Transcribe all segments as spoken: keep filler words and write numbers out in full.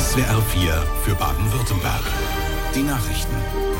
S W R vier für Baden-Württemberg. Die Nachrichten.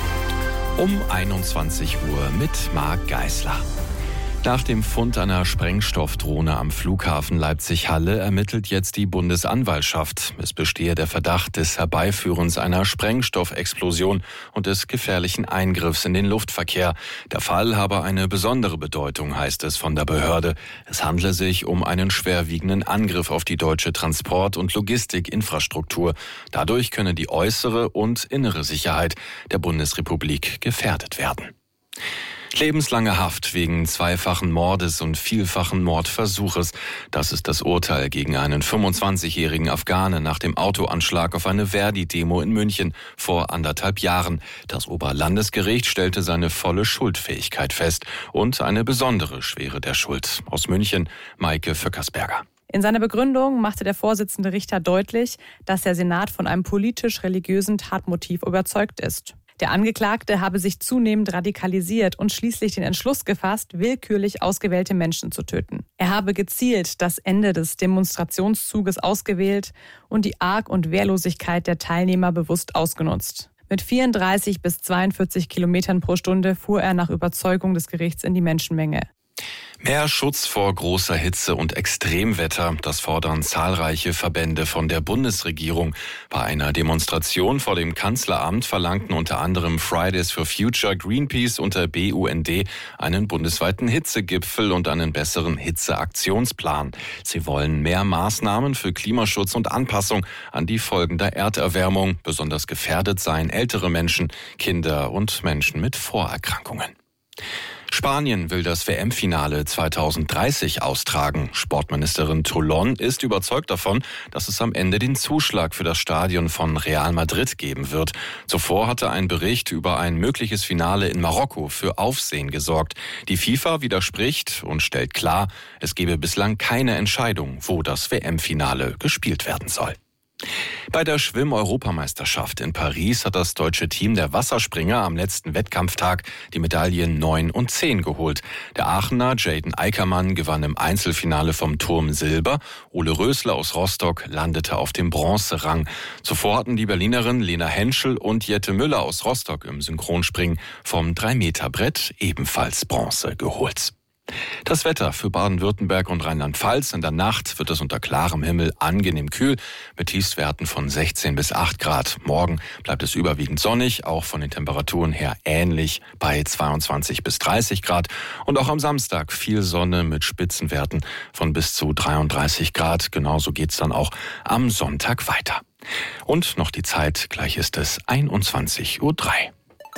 Um einundzwanzig Uhr mit Marc Geisler. Nach dem Fund einer Sprengstoffdrohne am Flughafen Leipzig-Halle ermittelt jetzt die Bundesanwaltschaft. Es bestehe der Verdacht des Herbeiführens einer Sprengstoffexplosion und des gefährlichen Eingriffs in den Luftverkehr. Der Fall habe eine besondere Bedeutung, heißt es von der Behörde. Es handle sich um einen schwerwiegenden Angriff auf die deutsche Transport- und Logistikinfrastruktur. Dadurch könne die äußere und innere Sicherheit der Bundesrepublik gefährdet werden. Lebenslange Haft wegen zweifachen Mordes und vielfachen Mordversuches. Das ist das Urteil gegen einen fünfundzwanzigjährigen Afghanen nach dem Autoanschlag auf eine Verdi-Demo in München vor anderthalb Jahren. Das Oberlandesgericht stellte seine volle Schuldfähigkeit fest und eine besondere Schwere der Schuld. Aus München, Maike Vöckersberger. In seiner Begründung machte der Vorsitzende Richter deutlich, dass der Senat von einem politisch-religiösen Tatmotiv überzeugt ist. Der Angeklagte habe sich zunehmend radikalisiert und schließlich den Entschluss gefasst, willkürlich ausgewählte Menschen zu töten. Er habe gezielt das Ende des Demonstrationszuges ausgewählt und die Arg- und Wehrlosigkeit der Teilnehmer bewusst ausgenutzt. Mit vierunddreißig bis zweiundvierzig Kilometern pro Stunde fuhr er nach Überzeugung des Gerichts in die Menschenmenge. Mehr Schutz vor großer Hitze und Extremwetter, das fordern zahlreiche Verbände von der Bundesregierung. Bei einer Demonstration vor dem Kanzleramt verlangten unter anderem Fridays for Future, Greenpeace und der B U N D einen bundesweiten Hitzegipfel und einen besseren Hitzeaktionsplan. Sie wollen mehr Maßnahmen für Klimaschutz und Anpassung an die Folgen der Erderwärmung. Besonders gefährdet seien ältere Menschen, Kinder und Menschen mit Vorerkrankungen. Spanien will das W M-Finale zweitausenddreißig austragen. Sportministerin Toulon ist überzeugt davon, dass es am Ende den Zuschlag für das Stadion von Real Madrid geben wird. Zuvor hatte ein Bericht über ein mögliches Finale in Marokko für Aufsehen gesorgt. Die FIFA widerspricht und stellt klar, es gebe bislang keine Entscheidung, wo das W M-Finale gespielt werden soll. Bei der Schwimm-Europameisterschaft in Paris hat das deutsche Team der Wasserspringer am letzten Wettkampftag die Medaillen neun und zehn geholt. Der Aachener Jaden Eickermann gewann im Einzelfinale vom Turm Silber. Ole Rösler aus Rostock landete auf dem Bronzerang. Zuvor hatten die Berlinerin Lena Henschel und Jette Müller aus Rostock im Synchronspringen vom drei Meter Brett ebenfalls Bronze geholt. Das Wetter für Baden-Württemberg und Rheinland-Pfalz. In der Nacht wird es unter klarem Himmel angenehm kühl mit Tiefstwerten von sechzehn bis acht Grad. Morgen bleibt es überwiegend sonnig, auch von den Temperaturen her ähnlich bei zweiundzwanzig bis dreißig Grad. Und auch am Samstag viel Sonne mit Spitzenwerten von bis zu dreiunddreißig Grad. Genauso geht's dann auch am Sonntag weiter. Und noch die Zeit, gleich ist es einundzwanzig Uhr drei.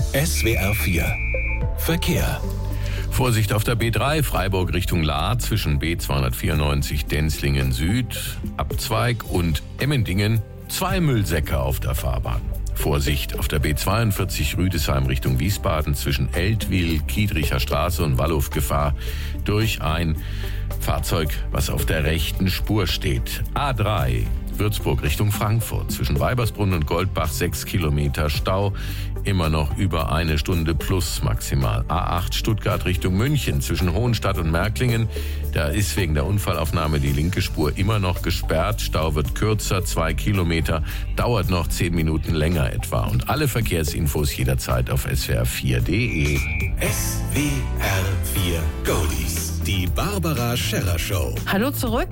S W R vier Verkehr. Vorsicht auf der B drei, Freiburg Richtung Lahr zwischen B zweihundertvierundneunzig Denzlingen Süd, Abzweig und Emmendingen, zwei Müllsäcke auf der Fahrbahn. Vorsicht auf der B zweiundvierzig Rüdesheim Richtung Wiesbaden zwischen Eltville, Kiedricher Straße und Walluf Gefahr durch ein Fahrzeug, was auf der rechten Spur steht. A drei, Würzburg Richtung Frankfurt zwischen Weibersbrunn und Goldbach sechs Kilometer Stau. Immer noch über eine Stunde plus maximal. A acht Stuttgart Richtung München zwischen Hohenstadt und Märklingen. Da ist wegen der Unfallaufnahme die linke Spur immer noch gesperrt. Stau wird kürzer, zwei Kilometer, dauert noch zehn Minuten länger etwa. Und alle Verkehrsinfos jederzeit auf S W R vier Punkt de. S W R vier Goldies. Die Barbara Scherrer Show. Hallo zurück.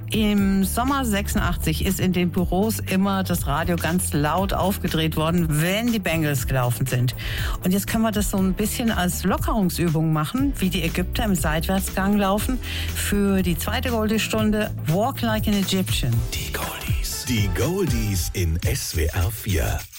Im Sommer sechsundachtzig ist in den Büros immer das Radio ganz laut aufgedreht worden, wenn die Bengals gelaufen sind. Und jetzt können wir das so ein bisschen als Lockerungsübung machen, wie die Ägypter im Seitwärtsgang laufen. Für die zweite Goldie-Stunde Walk Like an Egyptian. Die Goldies. Die Goldies in S W R vier.